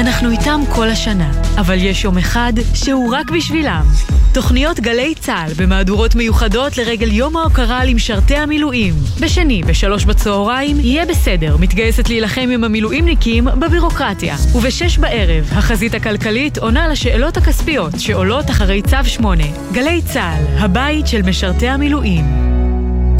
אנחנו איתם כל השנה, אבל יש יום אחד שהוא רק בשבילם. תוכניות גלי צהל במהדורות מיוחדות לרגל יום ההוקרה למשרתי המילואים. בשני, ב3 בצהריים, יהיה בסדר, מתגייסת להילחם עם המילואימניקים בבירוקרטיה. וב6 בערב, החזית הכלכלית עונה לשאלות הכספיות שעולות אחרי צו 8. גלי צהל, הבית של משרתי המילואים.